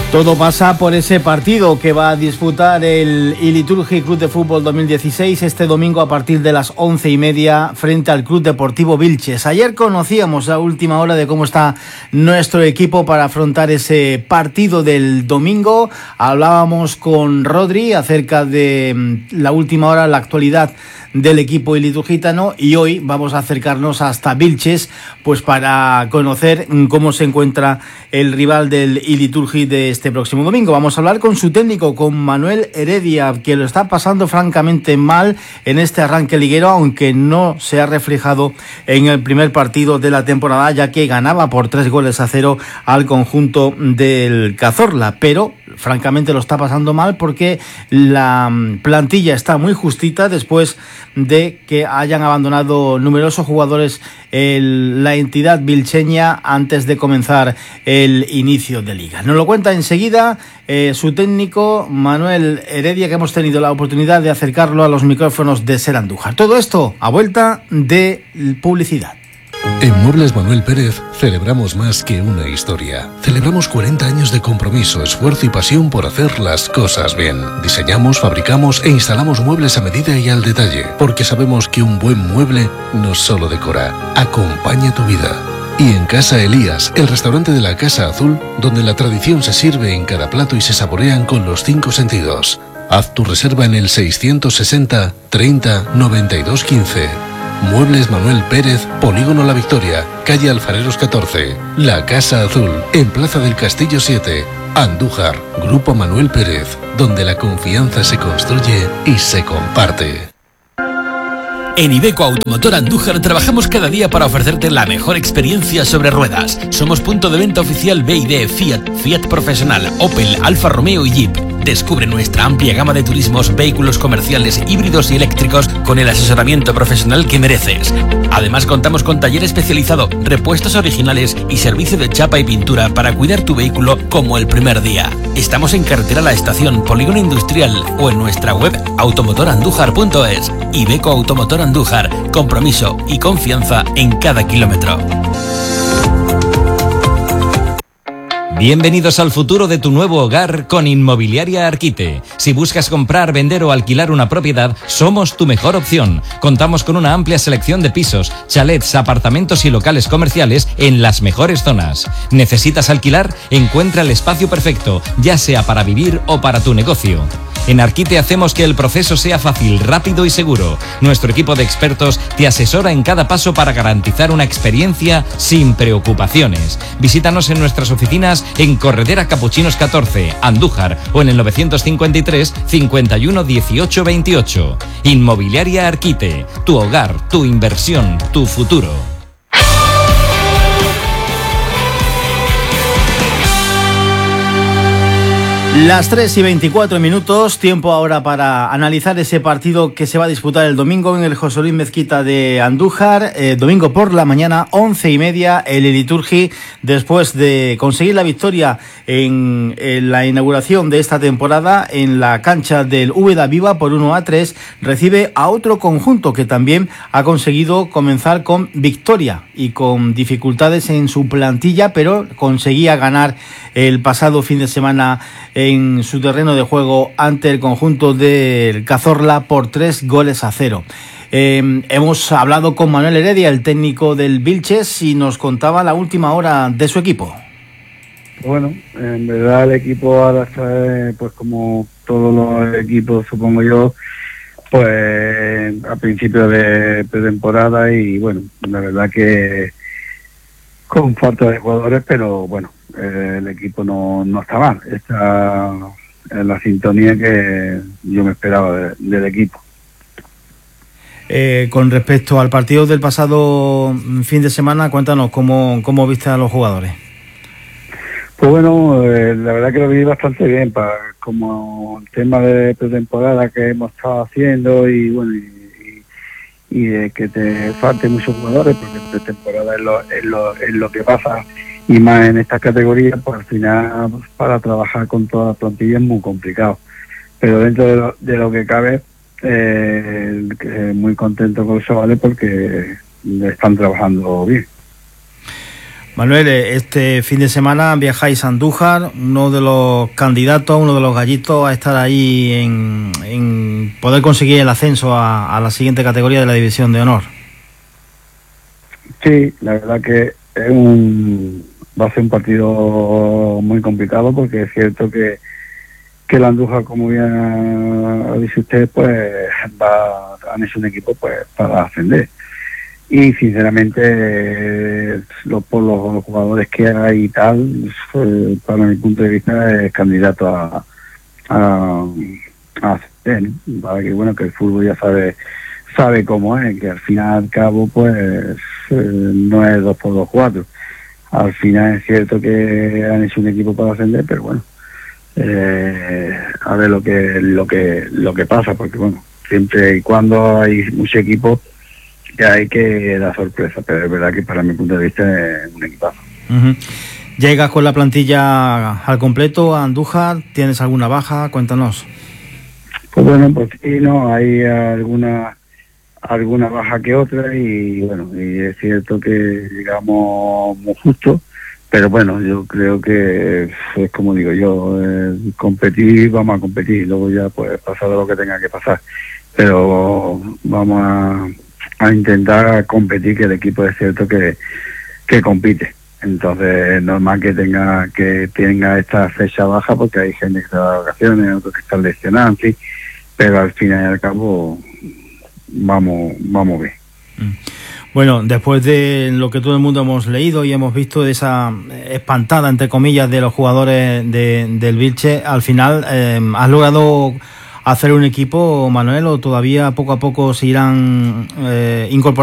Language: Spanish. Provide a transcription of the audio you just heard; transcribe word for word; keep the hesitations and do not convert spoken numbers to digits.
Todo pasa por ese partido que va a disputar el Iliturgi Club de Fútbol dos mil dieciséis este domingo a partir de las once y media frente al Club Deportivo Vilches. Ayer conocíamos a última hora de cómo está nuestro equipo para afrontar ese partido del domingo. Hablábamos con Rodri acerca de la última hora, la actualidad del equipo iliturgitano, y hoy vamos a acercarnos hasta Vilches pues para conocer cómo se encuentra el rival del Iliturgi de este próximo domingo. Vamos a hablar con su técnico, con Manuel Heredia, que lo está pasando francamente mal en este arranque liguero, aunque no se ha reflejado en el primer partido de la temporada, ya que ganaba por tres goles a cero al conjunto del Cazorla, pero francamente lo está pasando mal porque la plantilla está muy justita después de que hayan abandonado numerosos jugadores el, la entidad vilcheña antes de comenzar el inicio de liga. Nos lo cuenta enseguida eh, su técnico Manuel Heredia, que hemos tenido la oportunidad de acercarlo a los micrófonos de Ser Andújar. Todo esto a vuelta de publicidad. En Muebles Manuel Pérez celebramos más que una historia. Celebramos cuarenta años de compromiso, esfuerzo y pasión por hacer las cosas bien. Diseñamos, fabricamos e instalamos muebles a medida y al detalle, porque sabemos que un buen mueble no solo decora, acompaña tu vida. Y en Casa Elías, el restaurante de la Casa Azul, donde la tradición se sirve en cada plato y se saborean con los cinco sentidos. Haz tu reserva en el seiscientos sesenta, treinta, noventa y dos, quince. Muebles Manuel Pérez, Polígono La Victoria, calle Alfareros catorce. La Casa Azul, en Plaza del Castillo siete. Andújar, Grupo Manuel Pérez, donde la confianza se construye y se comparte. En Iveco Automotor Andújar trabajamos cada día para ofrecerte la mejor experiencia sobre ruedas. Somos punto de venta oficial B y D, Fiat, Fiat Profesional, Opel, Alfa Romeo y Jeep. Descubre nuestra amplia gama de turismos, vehículos comerciales, híbridos y eléctricos con el asesoramiento profesional que mereces. Además contamos con taller especializado, repuestos originales y servicio de chapa y pintura para cuidar tu vehículo como el primer día. Estamos en Carretera La Estación, Polígono Industrial o en nuestra web automotor andújar punto es. Iveco Automotor Andújar, compromiso y confianza en cada kilómetro. Bienvenidos al futuro de tu nuevo hogar con Inmobiliaria Arquite. Si buscas comprar, vender o alquilar una propiedad, somos tu mejor opción. Contamos con una amplia selección de pisos, chalets, apartamentos y locales comerciales en las mejores zonas. ¿Necesitas alquilar? Encuentra el espacio perfecto, ya sea para vivir o para tu negocio. En Arquite hacemos que el proceso sea fácil, rápido y seguro. Nuestro equipo de expertos te asesora en cada paso para garantizar una experiencia sin preocupaciones. Visítanos en nuestras oficinas en Corredera Capuchinos catorce, Andújar, o en el novecientos cincuenta y tres, cincuenta y uno, dieciocho, veintiocho. Inmobiliaria Arquite, tu hogar, tu inversión, tu futuro. Las tres y veinticuatro minutos, tiempo ahora para analizar ese partido que se va a disputar el domingo en el José Luis Mezquita de Andújar. Eh, domingo por la mañana, once y media, el Iliturgi, después de conseguir la victoria en, en la inauguración de esta temporada en la cancha del Úbeda Viva por uno a tres, recibe a otro conjunto que también ha conseguido comenzar con victoria y con dificultades en su plantilla, pero conseguía ganar el pasado fin de semana en su terreno de juego ante el conjunto del Cazorla por tres goles a cero. Eh, hemos hablado con Manuel Heredia, el técnico del Vilches, y nos contaba la última hora de su equipo. Bueno, en verdad el equipo ahora está, pues como todos los equipos, supongo yo, pues a principios de pretemporada, y bueno, la verdad que con falta de jugadores, pero bueno, eh, el equipo no, no está mal, está en la sintonía que yo me esperaba de, del equipo. Eh, con respecto al partido del pasado fin de semana, cuéntanos cómo, cómo viste a los jugadores. Pues bueno, eh, la verdad que lo vi bastante bien, para como el tema de pretemporada que hemos estado haciendo, y bueno, y, y de que te falten muchos jugadores, porque en pretemporada es lo, es, lo, es lo que pasa, y más en estas categorías, pues al final pues, para trabajar con toda la plantilla es muy complicado. Pero dentro de lo, de lo que cabe, eh, eh, muy contento con los chavales porque están trabajando bien. Manuel, este fin de semana viajáis a Andújar, uno de los candidatos, uno de los gallitos a estar ahí en, en poder conseguir el ascenso a, a la siguiente categoría de la División de Honor. Sí, la verdad que es un, va a ser un partido muy complicado, porque es cierto que, que la Andújar, como bien ha dicho usted, pues va, han hecho un equipo pues para ascender. Y sinceramente, eh, lo, por los, los jugadores que hay y tal, eh, para mi punto de vista es candidato a a, a hacer, ¿no? Para que bueno, que el fútbol ya sabe sabe cómo es, que al final al cabo pues eh, no es dos por dos cuatro. Al final es cierto que han hecho un equipo para ascender, pero bueno, eh, a ver lo que lo que lo que pasa, porque bueno, siempre y cuando hay muchos equipos que hay que dar sorpresa, pero es verdad que para mi punto de vista es un equipazo. Uh-huh. ¿Llegas con la plantilla al completo a Andújar? ¿Tienes alguna baja? Cuéntanos. Pues bueno, pues sí, no, hay alguna alguna baja que otra, y bueno, y es cierto que llegamos muy justo, pero bueno, yo creo que es como digo yo, eh, competir, vamos a competir, luego ya pues pasar lo que tenga que pasar, pero vamos a a intentar competir, que el equipo es cierto que, que compite. Entonces es normal que tenga que tenga esta fecha baja, porque hay gente que está de vacaciones, otros que están lesionados, sí, pero al fin y al cabo vamos, vamos bien. Bueno, después de lo que todo el mundo hemos leído y hemos visto, de esa espantada, entre comillas, de los jugadores de, del Vilche, al final eh, has logrado hacer un equipo, Manuel, o todavía poco a poco se irán eh, incorporando